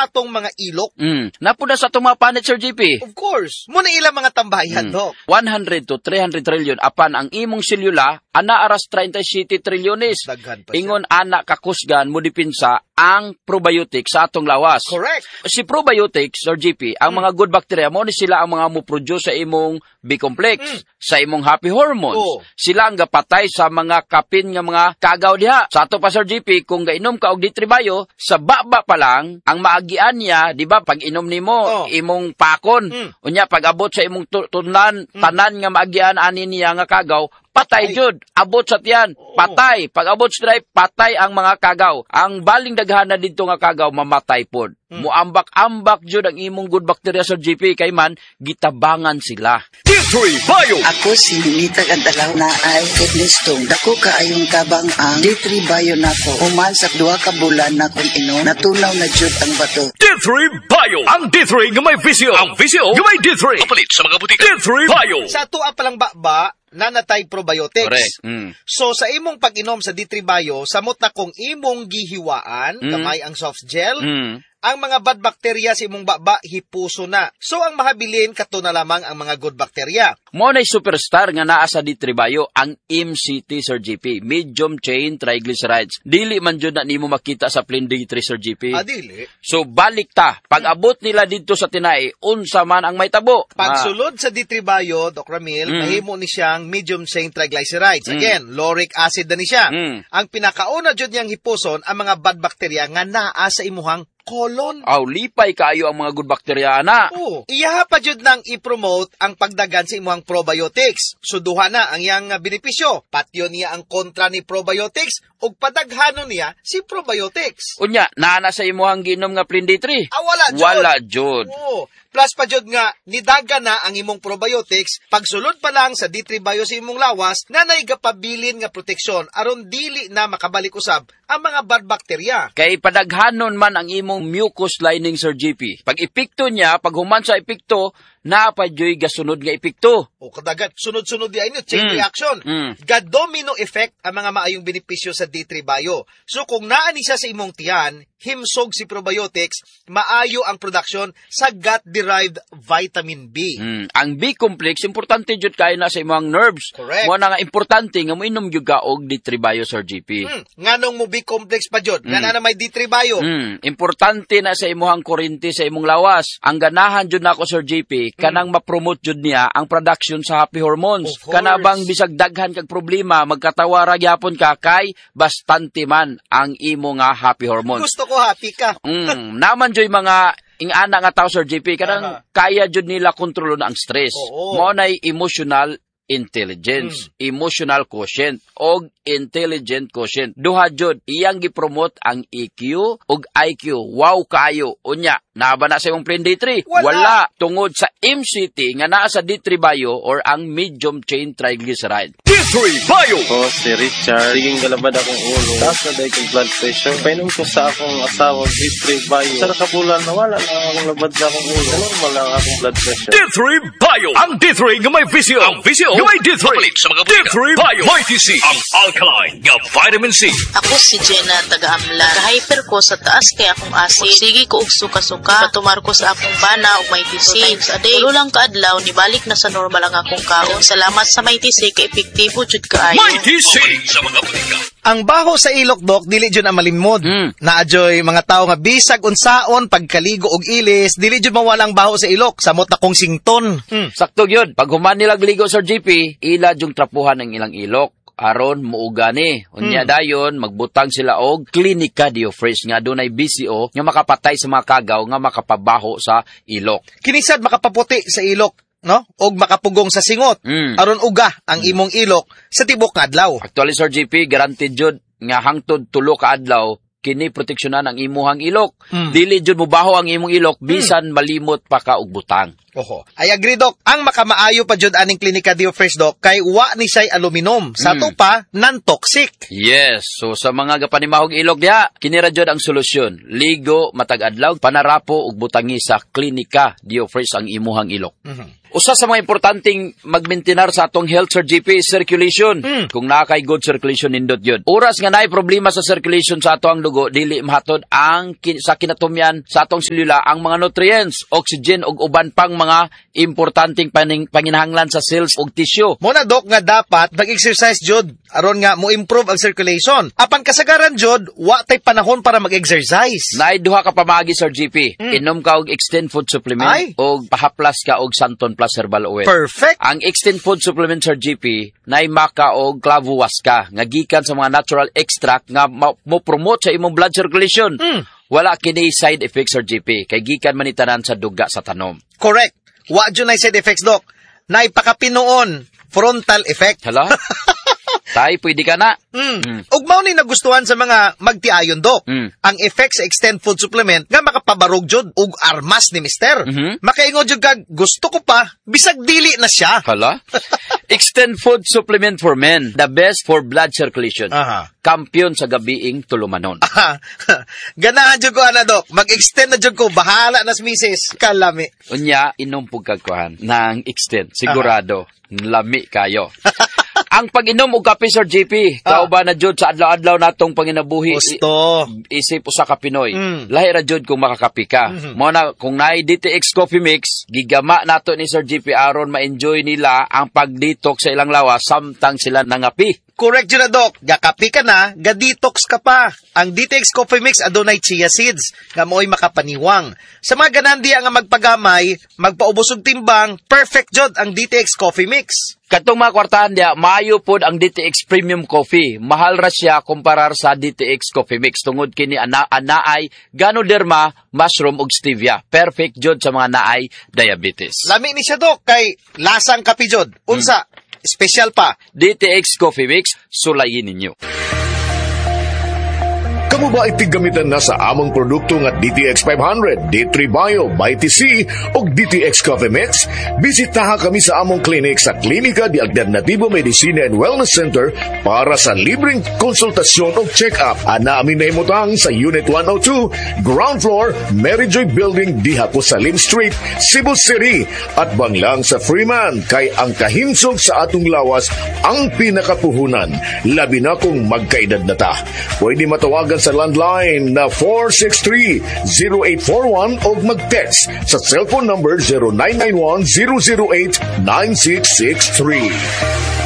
sa atong mga ilok. Napuna sa itong mga panit, Sir JP. Of course. Muna ilang mga tambayan, Dok. 100 to 300 trillion apan ang imong selula ana aras 37 trilyones. Daghan pa siya. Ingon anak kakusgan mo dipinsa ang probiotic sa atong lawas. Correct. Si probiotics or GP, ang mga good bacteria mo ni sila ang mga mo-produce sa imong B-complex, sa imong happy hormones. Oo. Sila ang gapatay sa mga kapin nga mga kagaw diha. Sa ato pa Sir GP, kung gainom ka og D3 sa baba pa lang ang maagian niya, di ba? Pag inom nimo imong pakon, unya pag abot sa imong tunan tanan nga maagian ani niya nga kagaw, patay jud, abot sa tiyan, patay. Pag abot sa drive, patay ang mga kagaw. Ang baling daghanan dito nga kagaw, mamatay pod. Muambak-ambak jud ang imong good bacteria sa GP, kay man, gitabangan sila. D3 Bio! Ako si Nita Gandalaw na ay kidney stone. Dako kaayong tabang ang D3 Bio na to. Human sa 2 ka bulan na kung inom, natunaw na jud ang bato. D3 Bio! Ang D3 nga may visio. Ang visio nga may D3. Papalit sa mga butika. D3 Bio! Sa tuwa pa lang ba, nanatay probiotics. Correct. So, sa imong pag-inom sa D3 Bio, samot na kung imong gihiwaan, kamay ang soft gel, ang mga bad bacteria sa imong baba, hipuso na. So, ang mahabilin, kato na lamang ang mga good bacteria. Mo na superstar nga naa sa D3 Bio, ang MCT, Sir GP, medium chain triglycerides. Dili man jud na nimo makita sa plain D3, Sir GP. Adili. So, balik ta. Pag abot nila dito sa tinai, unsa man ang may tabo. Pagsulod sa D3 Bio, Doc Ramil, mahimo ni siyang medium chain triglycerides. Again, lauric acid na ni siya. Ang pinakauna jud niyang hipuson, ang mga bad bacteria nga naa sa imuhang colon. Lipay kaayo ang mga good bacteria na. Iyaha pa jud nang i-promote ang pagdagan sa imuhang probiotics. Suduha na ang iyang benepisyo. Patyo niya ang kontra ni probiotics ug padaghanon niya si probiotics. Unya, naana sa imuhang ginom nga plain D3. Wala jud. Wala jud. Plus pa jud nga nidaga na ang imong probiotics pagsulod pa lang sa D3 Bio sa imong lawas na naigapabilin nga proteksyon aron dili na makabalik usab ang mga bad bacteria. Kay padaghanon man ang imong mucus lining, Sir GP. Pag epekto niya, pag human sa epekto, napadyoy gasunod nga epekto. Kadagat sunod-sunod di inyo chain reaction. Ga-domino effect ang mga maayong benepisyo sa D3 Bio. So kung naani siya sa imong tiyan, himsog si probiotics, maayo ang production sa gut-derived vitamin B. Ang B-complex, importante jud kayo na sa imong nerves. Correct. Mo na nga importante nga mo inom jud ka og D3 Bio, Sir GP. Nganong mo B-complex pa jud? Nga na may D3 Bio. Importante na sa imong kurente sa imong lawas. Ang ganahan jud nako, Sir GP, kanang ma-promote jud niya ang production sa happy hormones. Kana bang bisag daghan kag problema, magkatawara gyapon ka kay bastante man ang imo nga happy hormones. Gusto ko happy ka. Naman joy mga ingana nga tao, Sir JP, kanang kaya jud nila kontrolon ang stress. Mo nay emotional intelligence, emotional quotient, og intelligent quotient. Duha jud iyang gipromote ang EQ og IQ. Wow kayo. Unya, naba na sa imong plain D3? Wala. Tungod sa MCT nga naa sa D3 Bio or ang medium chain triglyceride. D3 Bio! Ako si Richard. Siging galabad akong ulo. Taas na dahil kong blood pressure. Painom ko sa akong asawa, D3 Bio. Sa nakabulan, nawala na akong labad sa akong ulo. Normal lang akong blood pressure. D3 Bio! Ang D3 nga may visio. Ang visio nga may D3. Papalit sa mga butika. D3 Bio! May TC. Ang alkaline nga vitamin C. Ako si Jenna, taga-amla. Ka-hyper ko sa taas kay akong acid. Sige ko og suka-suka. Patumar ko sa akong bana og may TC. Times a day. Ulo lang kaadlaw, nibalik na sa normal ang akong kaon. Salamat sa may TC kay epektibo jud kaayo. May TC sa mga butika. Ang baho sa ilok, Dok, dili jud na malimod. Naadyoy mga tao nga bisag unsaon pagkaligo og ilis, dili jud mawalang baho sa ilok, samot na kong sington. Sakto yun. Pag human nila gligo, Sir GP, ila yung trapuhan ng ilang ilok. Aron muugani. Unya dayon magbutang sila og Clinica Diofresh nga dunay BCO nga makapatay sa mga kagaw nga makapabaho sa ilok. Kinisad makapaputi sa ilok, no? Og makapugong sa singot. Aron uga ang imong ilok sa tibok nga adlaw. Actually, Sir GP, guaranteed jud nga hangtod 3 ka adlaw kini proteksyonan ang imuhang ilok. Dili jud mo baho ang imong ilok bisan malimot pa ka og butang. Oho. I agree, Doc. Ang makamaayo pa jud aning klinika DioFresh, Doc, kay wa ni say aluminum. Sa to pa, non-toxic. Yes. So sa mga gapanimahog ilog diha, kinira jud ang solusyon. Ligo matag adlaw, panarapo ug butangi sa klinika DioFresh ang imuhang ilok. Usa sa mga importanteng magmaintenar sa atong health, Sir GP, is circulation. Kung nakay good circulation, nindot yun. Oras nga naay problema sa circulation sa atong dugo, dili mahatod ang sa kinatumyan sa atong selula ang mga nutrients, oxygen ug uban pang mga importanteng panginahanglan sa cells ug tissue. Muna, Doc, nga dapat mag-exercise jud aron nga mo improve ang circulation. Apan kasagaran jud, wa tay panahon para mag-exercise. Naay duha ka pamaagi, Sir GP. Inom ka og Extend Food Supplement ug pahaplas ka og Santon Plus Herbal Oil. Perfect. Ang Extend Food Supplement, Sir GP, naay maka og clavuasca nga gikan sa mga natural extract nga mo promote sa imong blood circulation. Wala kini side effects, Sir GP, kay gikan man itanan sa duga sa tanom. Correct. Wa jud nay side effects, Doc. Naay pakapinoon frontal effect. Hala? Tay, pwede ka na. Ug mao ni nagustuhan sa mga magtiayon, Doc. Ang effect sa Extend Food Supplement nga makapabarog jud ug armas ni Mister. Makaingon jud kag gusto ko pa bisag dili na siya. Hala? Extend Food Supplement for Men, the best for blood circulation. Kampiyon sa gabiing tulumanon. Ganahan jud ko ana, Doc. Mag-extend na jud ko, bahala na si Mrs. Kalami. Unya inom pug kagkuhan nang extend, sigurado lami kayo. Ang pag-inom og kape, Sir JP, kauban na jud sa adlaw-adlaw natong panginabuhi. Gusto. Isip usa ka Pinoy. Lahi ra jud kung makakape ka. Mo na kung naay DTX Coffee Mix, gigama nato ni Sir JP aron ma-enjoy nila ang pag-detox sa ilang lawas samtang sila nangapi. Correct yun na, Doc. Gakapi ka na, ga-detox ka pa. Ang DTX Coffee Mix adunay chia seeds, nga mo'y makapaniwang. Sa mga ganandi nga magpagamay, magpaubos og timbang, perfect jud ang DTX Coffee Mix. Katong mga kwartahan dia, maayo pod ang DTX Premium Coffee. Mahal ra siya kumparar sa DTX Coffee Mix. Tungod kini anaay Ganoderma, mushroom ug stevia. Perfect jud sa mga naay diabetes. Lami ni siya, Doc, kay lasang kapi jud. Unsa? Special pa. DTX Coffee Mix, sulayin ninyo. Kamu ba itigamitan na sa among produkto nga DTX 500, D3 Bio, ByTC o DTX Coffee Mix? Bisitaha kami sa among clinic sa Klinika de Alternativo Medicina and Wellness Center para sa libreng konsultasyon o check-up. Ana amin na imutang sa Unit 102, Ground Floor, Mary Joy Building, diha ko sa Lim Street, Cebu City. At banglang sa Freeman, kay ang kahinsog sa atong lawas ang pinakapuhunan. Labi na kung magkaedad na ta. Pwede matawagan sa landline na 463-0841 o mag-text sa cellphone number 0991-008-9663.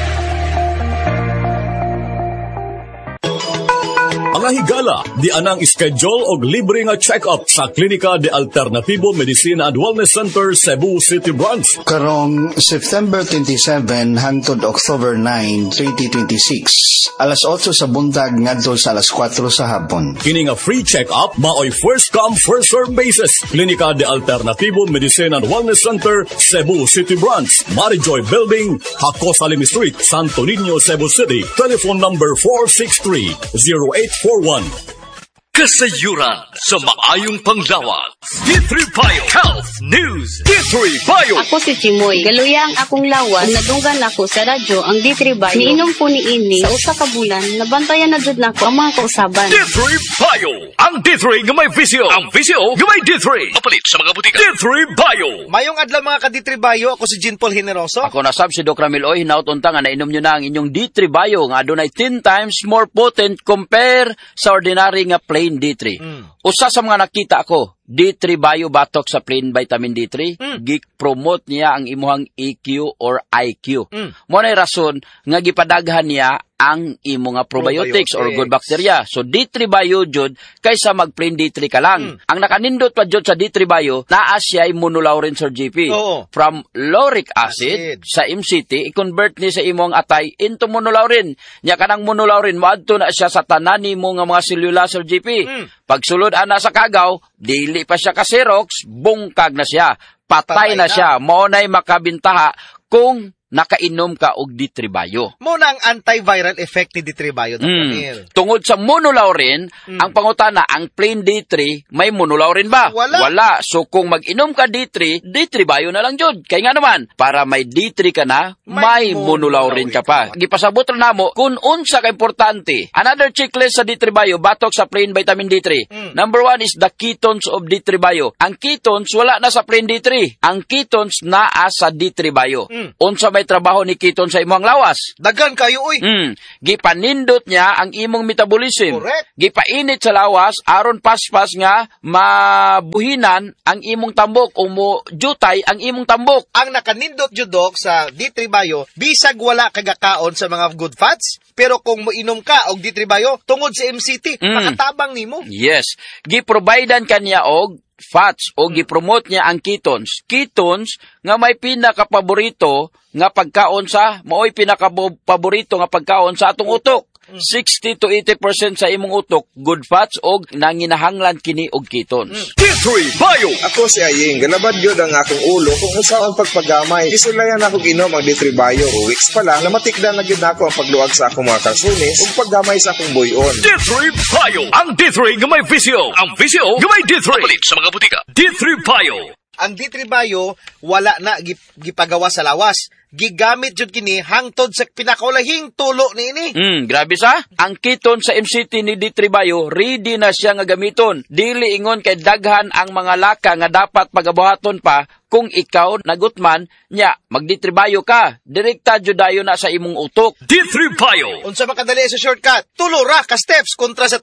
Ang higala, di anang schedule og libre nga check-up sa Klinika de Alternativo Medicina and Wellness Center, Cebu City Branch. Karong September 27 hangtod October 9, 2026. Alas 8 sa buntag ngadto sa alas 4 sa hapon. Kini nga free check-up maoy first come first serve basis. Klinika de Alternativo Medicina and Wellness Center, Cebu City Branch, Marijoy Building, Hacosalim Street, Santo Niño, Cebu City. Telephone number 463-0841. Kasayuran sa maayong panglawas. D3 Bio Health News. D3 Bio. Ako si Chimoy. Galuyang akong lawas. Nadunggan ako sa radyo ang D3 Bio. Niinom ko ni ini sa usa ka bulan. Nabantayan na jud nako ang mga kausaban. D3 Bio. Ang D3 nga may visio. Ang visio nga may D3. Mapalit sa mga butika. D3 Bio. Mayong adlaw mga ka-D3 Bio. Ako si Jean Paul Generoso. Ako nasab si Doc Ramil Oy. Hinaut-unta nga nainom nyo na ang inyong D3 Bio nga adunay 10 times more potent compare sa ordinary nga plain D3. Usa sa mga nakita ako, D3 Bio Batok sa plain vitamin D3, gi-promote niya ang imuhang EQ or IQ. Mo na rason nga gipadaghan niya ang imo nga probiotics or good bacteria. So D3 Bio jud kaysa mag plain D3 ka lang. Ang nakanindot pa jud sa D3 Bio, naa siya immunolaurin, Sir JP. From lauric acid sa MCT, i-convert ni sa imong atay into monolaurin. Nya kanang monolaurin moadto na siya sa tanan nimo nga mga selula, Sir JP. Pagsulod ana sa kagaw, dili pa siya ka Xerox, bungkag na siya. Patay na siya. Mao nay makabintaha kung nakainom ka og D3 Bio. Muna ang antiviral effect ni D3 Bio. Tungod sa monolaurin, ang pangutana, ang plain D3, may monolaurin ba? Wala. So kung mag-inom ka D3 Bio na lang jud. Kaya nga naman, para may D3 ka na, may monolaurin ka pa. Gipasabot na namo kung unsa ka importante. Another checklist sa D3 Bio, batok sa plain vitamin D3. Number 1 is the ketones of D3 Bio. Ang ketones, wala na sa plain D3. Ang ketones naa sa D3 Bio. Unsa may trabaho ni ketones sa imong lawas? Dagan kayo, uy. Gipanindot niya ang imong metabolism. Correct. Gipainit sa lawas, aron paspas nga mabuhinan ang imong tambok o mo jutay ang imong tambok. Ang nakanindot judok sa D3 Bio, bisag wala kagakaon sa mga good fats, pero kung moinom ka og D3 Bio, tungod sa MCT, makatabang nimo. Yes. Giprovidean kaniya og fats o gipromote niya ang ketones. Ketones nga may pinakapaborito nga pagkaon sa maoy pinakapaborito nga pagkaon sa atong utok. 60 to 80% sa imong utok good fats og nanginahanglan kini og ketones. D3 Bio. Ako si Aying, galabad yun ang akong ulo kung usaw ang pagpagamay. Isulayan ako inom ang D3 Bio o weeks pa lang na matikdan na gid ako ang pagluag sa akong mga kalsunis ug paggamay sa akong buyon. D3 Bio. Ang D3 nga may VCO. Ang VCO nga may D3. Mapalit sa mga butika. D3 Bio. Ang D3 Bio, wala na gipagawa sa lawas. Gigamit jud kini hangtod sa pinakulahing tulo niini. Grabe sa. Ang keton sa MCT ni D3 Bio, ready na siya nga gamiton. Dili ingon kay daghan ang mga laka nga dapat pagabuhaton pa kung ikaw nagutman nya mag D3 Bio ka. Direkta jud dayon na sa imong utok. D3 Bio. Unsa makadali sa shortcut? Tulo ra ka steps kontra sa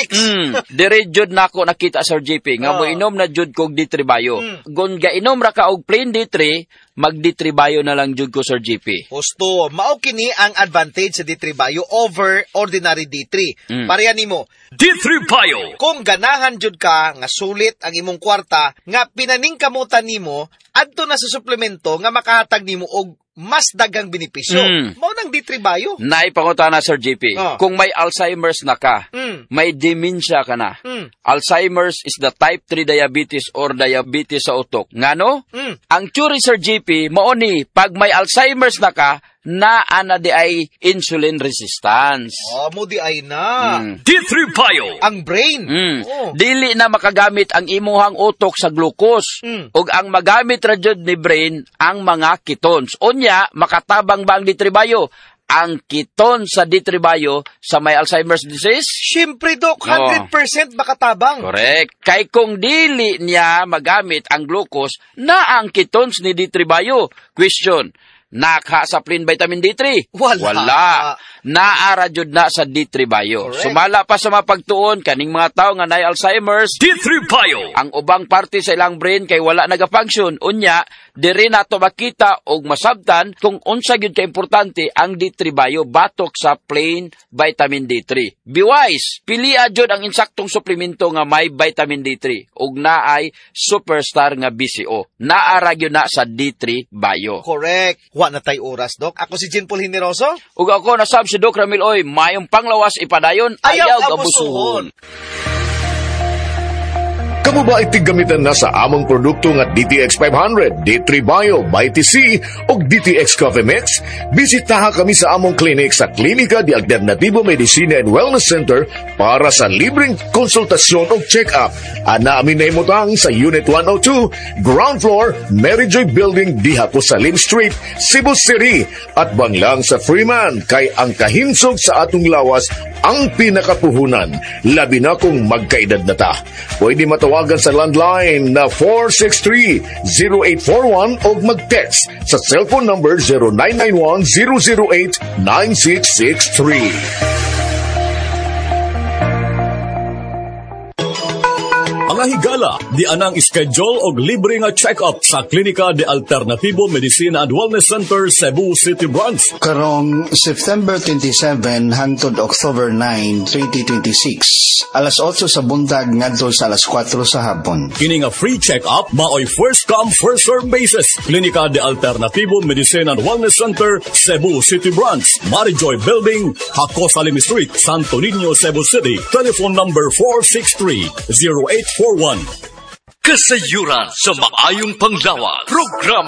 26. Dire jud nako nakita Sir JP nga moinom na jud kog D3 Bio. Gun gainom ra ka og plain D3, mag D3 Bio na lang jud ko Sir JP. Gusto, mao kini ang advantage sa D3 Bio over ordinary D3. Pareha nimo. D3 Bio. Kung ganahan jud ka nga sulit ang imong kwarta nga pinaningkamutan nimo adto na sa suplemento nga makahatag nimo og mas dagang benepisyo. Mao nang D3 Bio. Naipangutana Sir JP. Kung may Alzheimer's na ka, may dementia ka na. Alzheimer's is the type 3 diabetes or diabetes sa utok. Ngano? Ang theory Sir JP, mao ni pag may Alzheimer's na ka, ana di ay insulin resistance. Mo di ay na. D3 Bio. Ang brain. Dili na makagamit ang imuhang utok sa glucose. Ug ang magamit ra jud ni brain ang mga ketones. Unya, makatabang ba ang D3 Bio? Ang keton sa D3 Bio sa may Alzheimer's disease? Siyempre, Dok, 100% makatabang. Correct. Kay kung dili niya magamit ang glucose na ang ketones ni D3 Bio. Question, nakha sa plain vitamin D3? Wala. Naara jud na sa D3 Bio. Correct. Sumala pa sa mapagtuon kaning mga tawo nga nay Alzheimer's, D3 Bio. ang ubang parte sa ilang brain kay wala nagafunction. Unya, diri nato makita og masabtan kung unsa gyud ka importante ang D3 Bio batok sa plain vitamin D3. Be wise, piliya jud ang insaktong suplemento nga may vitamin D3 ug naay superstar nga BCO. Naara gyud na sa D3 Bio. Correct. Wa na tay oras, Dok. Ako si Jean Paul Generoso. Ug ako nasab si Doc Ramil Oy, mayong panglawas ipadayon, ayaw abusuhon. Kamu ba itigamitan na sa among produkto nga DTX 500, D3 Bio, by TC, o DTX Coffee Mix? Bisitaha kami sa among clinic sa Klinika de Alternativo Medicina and Wellness Center para sa libreng konsultasyon o check-up. Ana amin na imutang sa Unit 102, Ground Floor, Mary Joy Building, diha po sa Lim Street, Cebu City. At banglang sa Freeman, kay ang kahinsog sa atong lawas ang pinakapuhunan. Labi na kung magkaedad na ta. Pwede matawagan sa landline na 463-0841 o mag-text sa cellphone number 0991-008-9663. Mga higala, di anang schedule og libre nga check-up sa Klinika de Alternativo Medicina and Wellness Center, Cebu City Branch. Karong September 27 hangtod October 9, 2026. Alas 8 sa buntag ngadto sa alas 4 sa hapon. Kini nga free check-up maoy first come first serve basis. Klinika de Alternativo Medicina and Wellness Center, Cebu City Branch, Mary Joy Building, Hacosa Lim Street, Santo Niño, Cebu City. Telephone number 463-0841. Kasayuran sa maayong panglawas. Programa